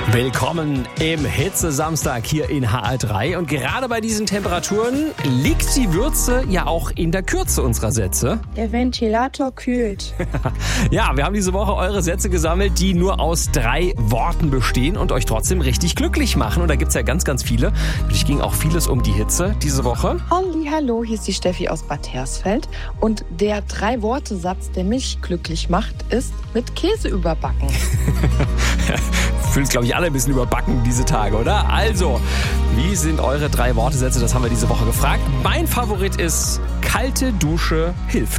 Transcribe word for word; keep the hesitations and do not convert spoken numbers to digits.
Willkommen im Hitze-Samstag hier in H R drei. Und gerade bei diesen Temperaturen liegt die Würze ja auch in der Kürze unserer Sätze. Der Ventilator kühlt. Ja, wir haben diese Woche eure Sätze gesammelt, die nur aus drei Worten bestehen und euch trotzdem richtig glücklich machen. Und da gibt's ja ganz, ganz viele. Es ging auch vieles um die Hitze diese Woche. Halli, hallo, hier ist die Steffi aus Bad Hersfeld. Und der Drei-Worte-Satz, der mich glücklich macht, ist mit Käse überbacken. Fühlen es, glaube ich, alle ein bisschen überbacken diese Tage, oder? Also, wie sind eure drei Wortesätze? Das haben wir diese Woche gefragt. Mein Favorit ist kalte Dusche hilft.